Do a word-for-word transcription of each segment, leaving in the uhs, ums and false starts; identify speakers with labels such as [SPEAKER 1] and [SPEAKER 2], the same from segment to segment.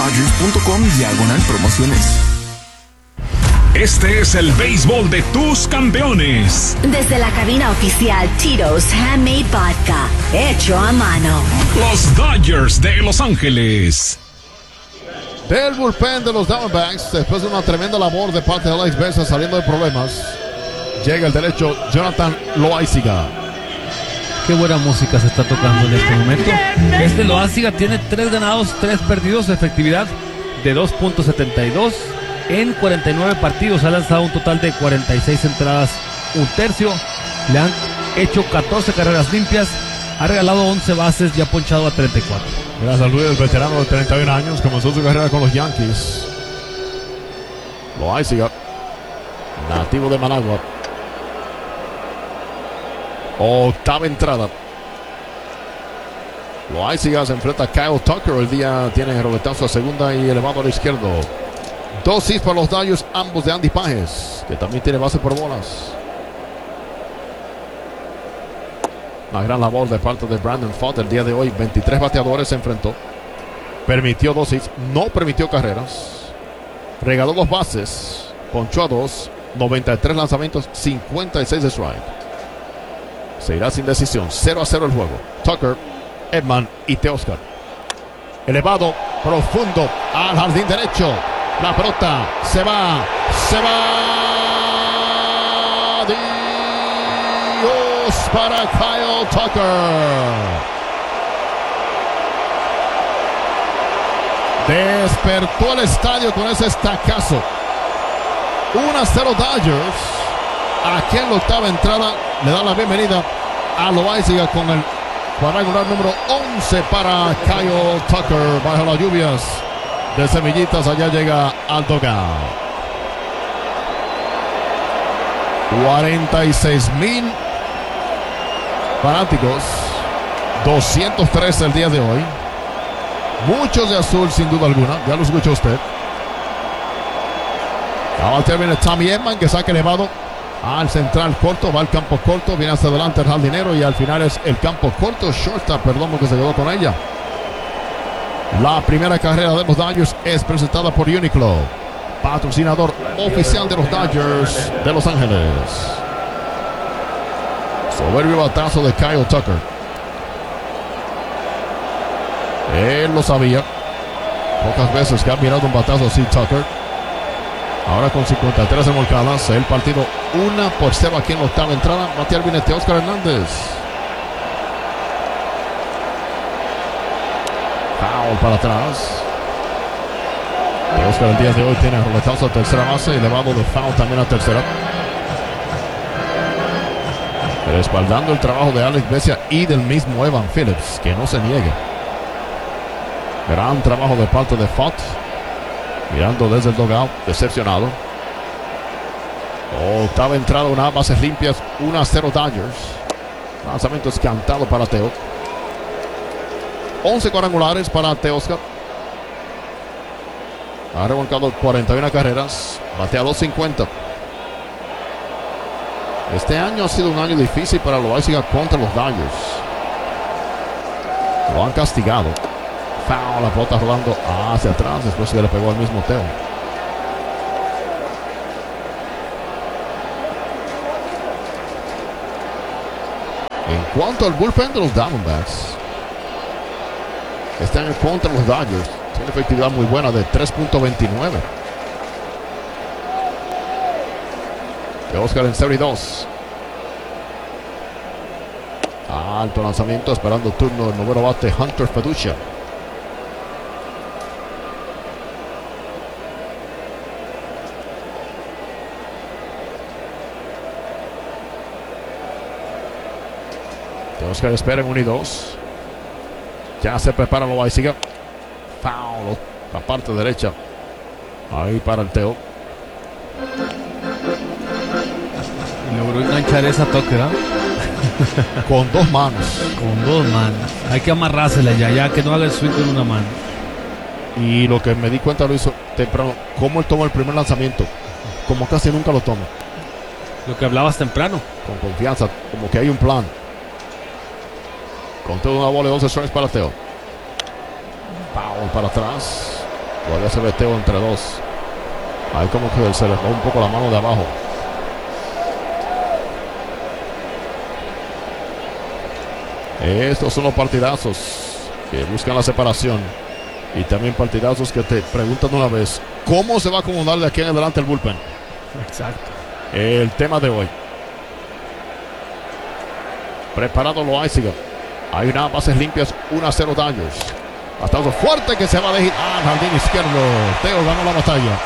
[SPEAKER 1] dodgers.com diagonal promociones.
[SPEAKER 2] Este es el béisbol de tus campeones.
[SPEAKER 3] Desde la cabina oficial Tito's Handmade Vodka, hecho a mano.
[SPEAKER 2] Los Dodgers de Los Ángeles.
[SPEAKER 4] Del bullpen de los Diamondbacks, después de una tremenda labor de parte de Alex Besa saliendo de problemas, llega el derecho Jonathan Loáisiga.
[SPEAKER 5] Qué buena música se está tocando en este momento. Este Loáisiga tiene tres ganados, tres perdidos, efectividad de dos punto setenta y dos en cuarenta y nueve partidos. Ha lanzado un total de cuarenta y seis entradas, un tercio. Le han hecho catorce carreras limpias, ha regalado once bases y ha ponchado a treinta y cuatro.
[SPEAKER 4] Gracias a Luis, el veterano de treinta y un años, comenzó su carrera con los Yankees. Loáisiga, nativo de Managua. Octava entrada. Loáisiga se enfrenta a Kyle Tucker. El día tiene roletazo a segunda y elevado al izquierdo. Dos hits para los Dodgers, ambos de Andy Pages, que también tiene base por bolas. Una gran labor de parte de Brandon Pfaadt el día de hoy. veintitrés bateadores se enfrentó. Permitió dos hits, no permitió carreras. Regaló dos bases, ponchó a dos, noventa y tres lanzamientos, cincuenta y seis de strike. Se irá sin decisión, cero a cero el juego. Tucker, Edman y Teoscar. Elevado, profundo, al jardín derecho. La pelota se va, se va. Dios para Kyle Tucker. Despertó el estadio con ese estacazo. uno a cero Dodgers. Aquí en la octava entrada le da la bienvenida a Loáisiga con el cuadrangular número once para Kyle Tucker. Bajo las lluvias de semillitas, allá llega al dugout. cuarenta y seis mil fanáticos, doscientos tres el día de hoy. Muchos de azul sin duda alguna, ya lo escuchó usted. Ahora viene Tommy Edman, que saca elevado al central corto, va al campo corto, viene hacia adelante el jardinero y al final es el campo corto, shortstop, perdón, porque se quedó con ella. La primera carrera de los Dodgers es presentada por Uniqlo, patrocinador oficial de los Dodgers de Los Ángeles. Soberbio batazo de Kyle Tucker. Él lo sabía. Pocas veces que ha mirado un batazo así Tucker. Ahora con cincuenta y tres remolcadas, el partido una por cero aquí en la octava entrada. Batear viene Teoscar Hernández. Foul para atrás. Teoscar el día de hoy tiene roletazo a tercera base, elevado de foul también a tercera. Respaldando el trabajo de Alex Besa y del mismo Evan Phillips, que no se niegue. Gran trabajo de parte de Pfaadt. Mirando desde el dugout, decepcionado. Octava entrada, unas bases limpias, uno a cero Dodgers. Lanzamiento escantado para Teo. once cuadrangulares para Teoscar. Ha revolcado cuarenta y una carreras. Batea dos cincuenta. Este año ha sido un año difícil para Loáisiga contra los Dodgers. Lo han castigado. Foul, la pelota rodando hacia atrás después que le pegó al mismo Teo. En cuanto al bullpen de los Diamondbacks, este año contra los Dodgers tiene efectividad muy buena de tres punto veintinueve. Teoscar en cero y dos. Alto lanzamiento, esperando turno el noveno bate Hunter Feduccia. Teoscar espera en uno y dos. Ya se prepara Loáisiga. Foul, la parte derecha. Ahí para el Teo.
[SPEAKER 5] Logró enganchar esa toque, ¿verdad?
[SPEAKER 4] Con dos manos.
[SPEAKER 5] Con dos manos. Hay que amarrársela ya, ya que no haga el swing con una mano.
[SPEAKER 4] Y lo que me di cuenta lo hizo temprano. Cómo él toma el primer lanzamiento. Como casi nunca lo toma.
[SPEAKER 5] Lo que hablabas temprano.
[SPEAKER 4] Con confianza, como que hay un plan. Con toda una bola de doce strikes para Teo. Foul para atrás. Todavía se veteo entre dos. Ahí como que se le va un poco la mano de abajo. Estos son los partidazos que buscan la separación. Y también partidazos que te preguntan una vez, ¿cómo se va a acomodar de aquí en adelante el bullpen?
[SPEAKER 5] Exacto.
[SPEAKER 4] El tema de hoy. Preparado Loaiziga. Hay unas bases limpias, uno a cero Dodgers. Batazo fuerte que se va a dejar. Ah, jardín izquierdo. Teo ganó la batalla.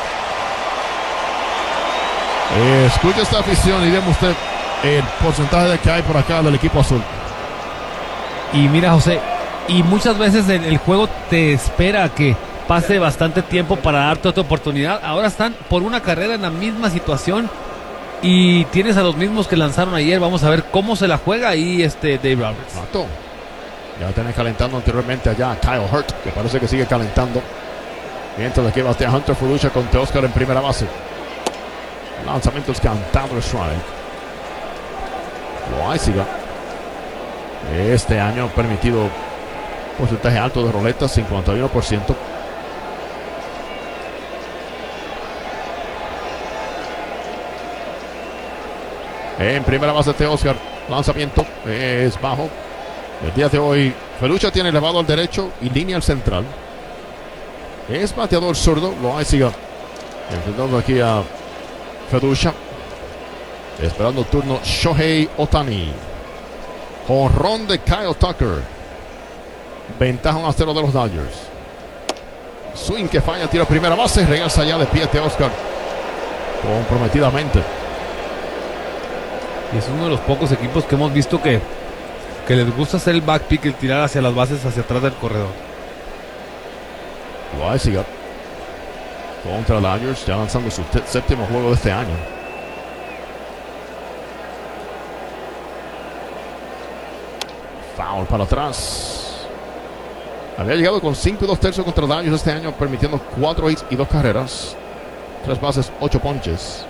[SPEAKER 4] Eh, escuche esta afición y deme usted el porcentaje de que hay por acá del equipo azul.
[SPEAKER 5] Y mira, José, y muchas veces el, el juego te espera que pase bastante tiempo para darte otra oportunidad. Ahora están por una carrera en la misma situación y tienes a los mismos que lanzaron ayer. Vamos a ver cómo se la juega ahí este Dave Roberts.
[SPEAKER 4] Exacto. Ya tenés calentando anteriormente allá a Kyle Hurt, que parece que sigue calentando. Mientras aquí batea Hunter Feduccia con Teoscar en primera base. Lanzamientos cantando el strike. Loaiziga. Este año ha permitido porcentaje alto de roletas, cincuenta y uno por ciento. En primera base Teoscar. Lanzamiento es bajo. El día de hoy Feduccia tiene elevado al derecho y línea al central. Es bateador zurdo. Loaiziga enfrentando aquí a Feduccia. Esperando turno Shohei Ohtani. Jonrón de Kyle Tucker. Ventaja uno a cero de los Dodgers. Swing que falla, tira primera base. Regresa ya de pie Teoscar comprometidamente.
[SPEAKER 5] Y es uno de los pocos equipos que hemos visto que, que les gusta hacer el back pick, el tirar hacia las bases, hacia atrás del corredor.
[SPEAKER 4] Loaiziga contra Dodgers, ya lanzando su séptimo juego de este año. Foul para atrás. Había llegado con cinco y dos tercios contra Dodgers este año, permitiendo cuatro hits y dos carreras. Tres bases, ocho ponches.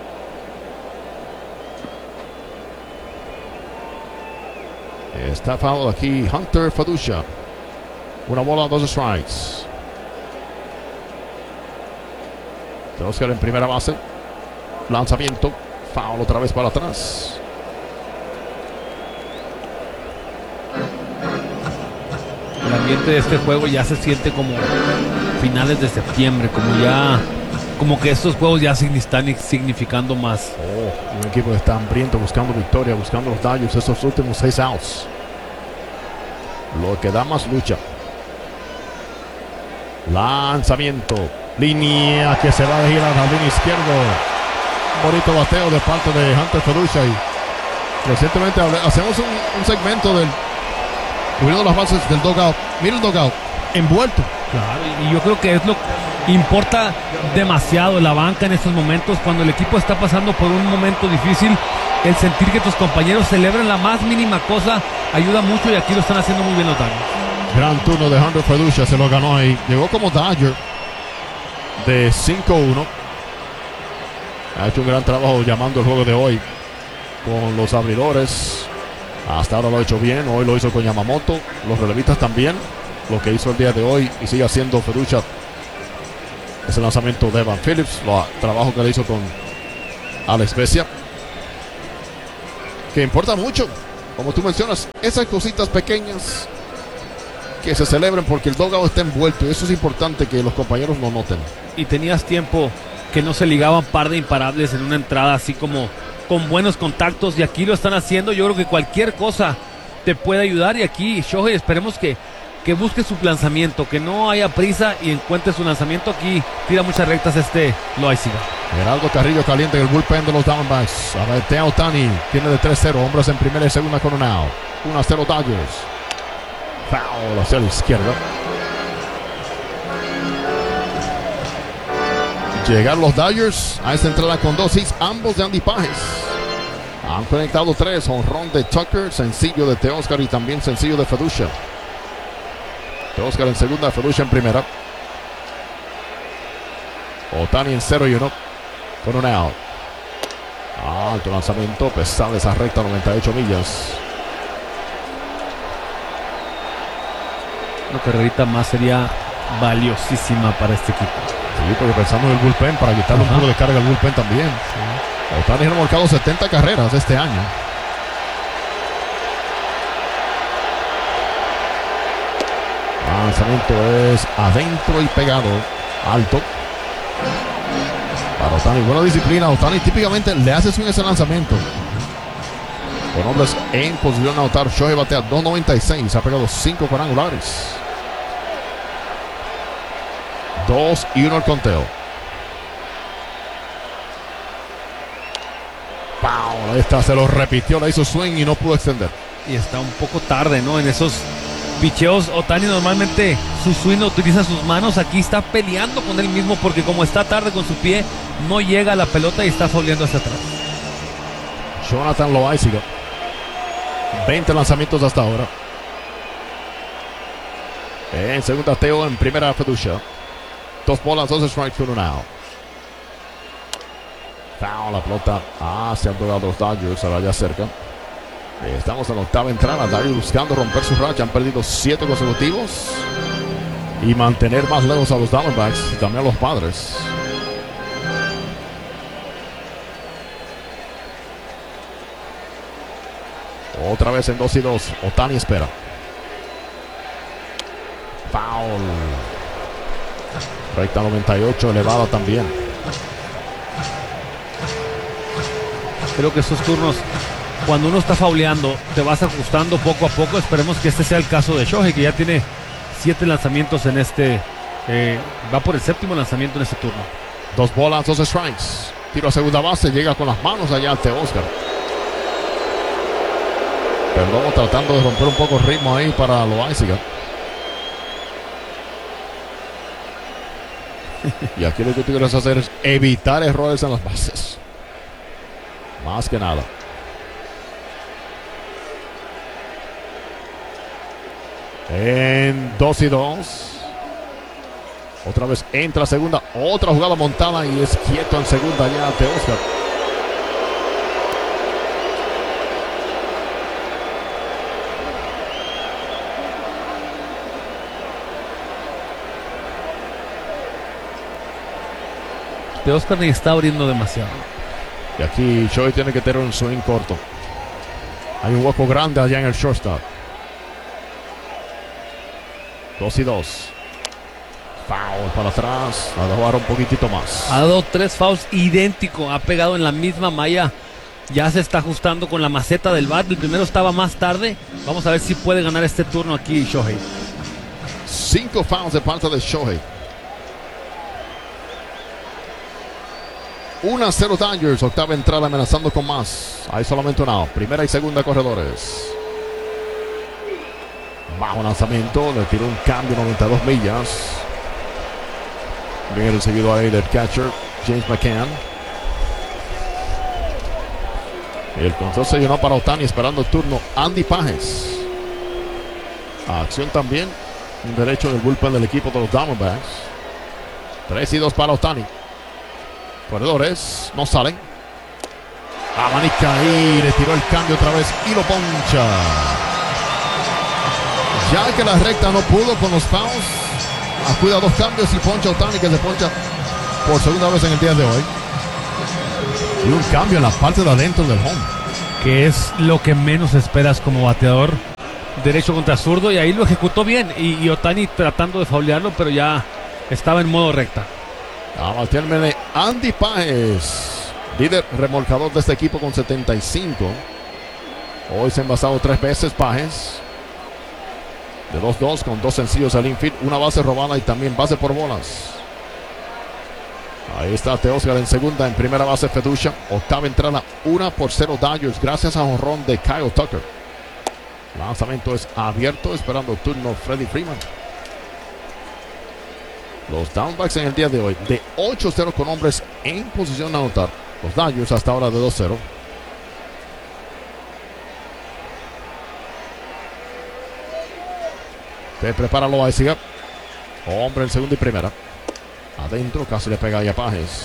[SPEAKER 4] Está foul aquí Hunter Feduccia. Una bola, dos strikes. Teoscar en primera base. Lanzamiento. Foul otra vez para atrás.
[SPEAKER 5] El ambiente de este juego ya se siente como finales de septiembre, como ya, como que estos juegos ya están significando más.
[SPEAKER 4] Oh, un equipo que está hambriento, buscando victoria, buscando los Dodgers esos últimos seis outs. Lo que da más lucha. Lanzamiento. Línea que se va a girar al jardín izquierdo. Bonito bateo de parte de Hunter Feduccia. Y recientemente hacemos un, un segmento del cubriendo las bases del dugout. Mira el dugout envuelto.
[SPEAKER 5] Claro, y yo creo que es lo que importa demasiado la banca en estos momentos, cuando el equipo está pasando por un momento difícil. El sentir que tus compañeros celebran la más mínima cosa ayuda mucho, y aquí lo están haciendo muy bien los Dodgers.
[SPEAKER 4] Gran turno de Hunter Feduccia, se lo ganó ahí. Llegó como Dodger de cinco uno. Ha hecho un gran trabajo llamando el juego de hoy con los abridores. Hasta ahora lo ha hecho bien. Hoy lo hizo con Yamamoto. Los relevistas también. Lo que hizo el día de hoy y sigue haciendo Feduccia. Ese lanzamiento de Evan Phillips. El trabajo que le hizo con Alex Vesia. Que importa mucho. Como tú mencionas, esas cositas pequeñas que se celebren porque el dugout está envuelto. Y eso es importante que los compañeros lo noten.
[SPEAKER 5] Y tenías tiempo que no se ligaban par de imparables en una entrada así como con buenos contactos, y aquí lo están haciendo. Yo creo que cualquier cosa te puede ayudar, y aquí Shohei esperemos que, que busque su lanzamiento, que no haya prisa y encuentre su lanzamiento. Aquí tira muchas rectas este Loaiziga.
[SPEAKER 4] Geraldo Carrillo caliente en el bullpen de los Diamondbacks. A ver, Teo Ohtani tiene de tres cero, hombres en primera y segunda con un out. uno a cero Dodgers. Foul hacia la izquierda. Llegaron los Dodgers a esta entrada con dos hits, ambos de Andy Pages. Han conectado tres, jonrón de Tucker, sencillo de Teoscar y también sencillo de Feduccia. Teoscar en segunda, Feduccia en primera. Ohtani en cero y uno con un out. Alto lanzamiento, pesada esa recta, noventa y ocho millas.
[SPEAKER 5] Una carrerita más sería valiosísima para este equipo.
[SPEAKER 4] Sí, porque pensando en el bullpen, para quitarle
[SPEAKER 5] Ajá.
[SPEAKER 4] un poco de carga al bullpen también. Sí. Ohtani ha remolcado setenta carreras este año. Lanzamiento es adentro y pegado, alto. Para Ohtani, buena disciplina. Ohtani típicamente le hace swing ese lanzamiento. Con hombres en posición de anotar, Shohei batea dos noventa y seis, ha pegado cinco cuadrangulares. dos y uno el conteo. ¡Pau! Esta se lo repitió, le hizo swing y no pudo extender.
[SPEAKER 5] Y está un poco tarde, ¿no? En esos picheos, Ohtani normalmente su swing no utiliza sus manos. Aquí está peleando con él mismo porque como está tarde con su pie, no llega a la pelota y está fauleando hacia atrás.
[SPEAKER 4] Jonathan Loáisiga, veinte lanzamientos hasta ahora. En segunda Teo, en primera Feducia. Dos bolas, dos strikes, uno out. Foul, la pelota hacia el duelo de los Dodgers, ahora ya cerca. Estamos en la octava entrada. Dodgers buscando romper su racha. Han perdido siete consecutivos y mantener más lejos a los Diamondbacks y también a los Padres. Otra vez en dos y dos. Ohtani espera. Foul. Recta noventa y ocho, elevada también.
[SPEAKER 5] Creo que esos turnos, cuando uno está fauleando, te vas ajustando poco a poco. Esperemos que este sea el caso de Shohei, que ya tiene siete lanzamientos en este. Eh, va por el séptimo lanzamiento en este turno.
[SPEAKER 4] Dos bolas, dos strikes. Tiro a segunda base, llega con las manos allá ante Oscar. Perdomo tratando de romper un poco el ritmo ahí para Loáisiga. Y aquí lo que tú quieres hacer es evitar errores en las bases. Más que nada. En dos y dos. Otra vez entra segunda. Otra jugada montada y es quieto en segunda ya ante Oscar.
[SPEAKER 5] De Oscar ni está abriendo demasiado.
[SPEAKER 4] Y aquí Shohei tiene que tener un swing corto. Hay un hueco grande allá en el shortstop. Dos y dos. Foul para atrás. A jugar un poquitito más.
[SPEAKER 5] Ha dado tres fouls idénticos. Ha pegado en la misma malla. Ya se está ajustando con la maceta del bat. El primero estaba más tarde. Vamos a ver si puede ganar este turno aquí Shohei.
[SPEAKER 4] Cinco fouls de parte de Shohei. uno a cero Dodgers, octava entrada amenazando con más. Hay solamente un out. Primera y segunda corredores. Bajo lanzamiento, le tiró un cambio noventa y dos millas. Bien recibido ahí del catcher James McCann. El control se llenó para Ohtani esperando el turno. Andy Pages. Acción también. Un derecho del bullpen del equipo de los Diamondbacks. tres y dos para Ohtani. Corredores no salen. Abanica ahí, le tiró el cambio otra vez y lo poncha. Ya que la recta no pudo con los fouls, acude a dos cambios y poncha a Ohtani, que se poncha por segunda vez en el día de hoy. Y un cambio en la parte de adentro del home.
[SPEAKER 5] Que es lo que menos esperas como bateador. Derecho contra zurdo y ahí lo ejecutó bien. Y, y Ohtani tratando de faulearlo, pero ya estaba en modo recta.
[SPEAKER 4] A batearme de Andy Pages, líder remolcador de este equipo con setenta y cinco. Hoy se ha envasado tres veces Pages. De dos dos con dos sencillos al infield, una base robada y también base por bolas. Ahí está Teoscar en segunda, en primera base Feducia. Octava entrada, una por cero Dodgers gracias a honrón de Kyle Tucker. Lanzamiento es abierto, esperando el turno Freddie Freeman. Los Diamondbacks en el día de hoy de ocho cero con hombres en posición de anotar. Los Dodgers hasta ahora de dos cero. Se prepara Loáisiga. Hombre en segunda y primera. Adentro casi le pega ahí a Pages.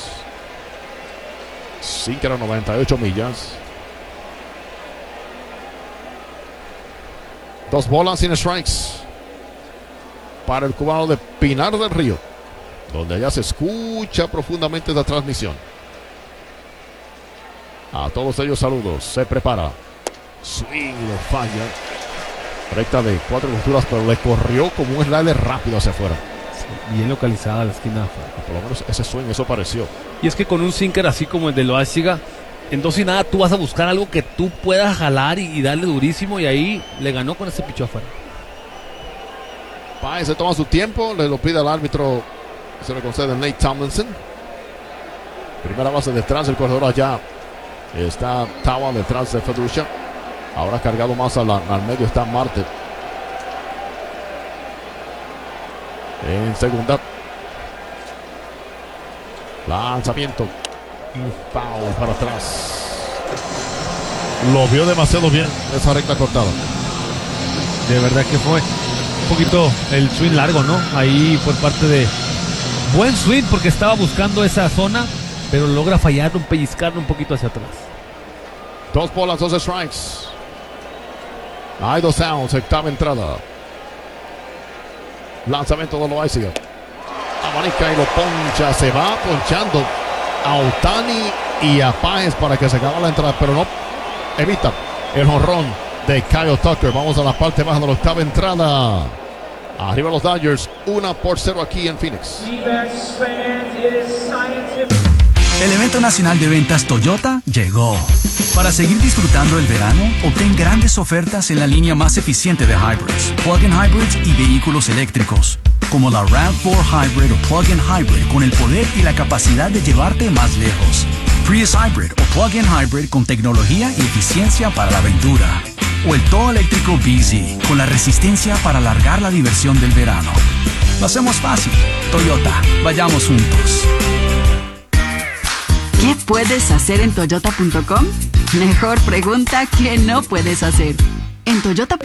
[SPEAKER 4] Sin que era noventa y ocho millas. Dos bolas sin strikes para el cubano de Pinar del Río. donde ya se escucha profundamente la transmisión. A todos ellos saludos. Se prepara. Swing, lo falla. Recta de cuatro costuras, pero le corrió como un slider rápido hacia afuera.
[SPEAKER 5] Sí, bien localizada la esquina afuera.
[SPEAKER 4] Por lo menos ese swing, eso pareció.
[SPEAKER 5] Y es que con un sinker así como el de Loaiziga, en dos y nada tú vas a buscar algo que tú puedas jalar y, y darle durísimo, y ahí le ganó con ese pichó afuera.
[SPEAKER 4] Páez se toma su tiempo, le lo pide al árbitro, se le concede a Nate Tomlinson. Primera base detrás del corredor allá. Está Tawa detrás de Fedusha. Ahora cargado más al, al medio está Marte. En segunda. Lanzamiento. Un foul para atrás. Lo vio demasiado bien esa recta cortada.
[SPEAKER 5] De verdad que fue un poquito el swing largo, ¿no? Ahí por parte de... Buen swing porque estaba buscando esa zona, pero logra fallar, un pellizcarlo un poquito hacia atrás.
[SPEAKER 4] Dos bolas, dos strikes. Hay dos outs, octava entrada. Lanzamiento de Loaiziga. Abanica y lo poncha. Se va ponchando a Ohtani y a Páez para que se acabe la entrada, pero no evita el jonrón de Kyle Tucker. Vamos a la parte baja de la octava entrada. Arriba los Dodgers, una por cero aquí en Phoenix.
[SPEAKER 6] El evento nacional de ventas Toyota llegó. Para seguir disfrutando el verano, obtén grandes ofertas en la línea más eficiente de hybrids, plug-in hybrids y vehículos eléctricos, como la RAV cuatro Hybrid o plug-in hybrid con el poder y la capacidad de llevarte más lejos. Prius Hybrid o plug-in hybrid con tecnología y eficiencia para la aventura. O el todo eléctrico B Z con la resistencia para alargar la diversión del verano. Lo hacemos fácil. Toyota, vayamos juntos.
[SPEAKER 7] ¿Qué puedes hacer en Toyota punto com? Mejor pregunta que no puedes hacer. En Toyota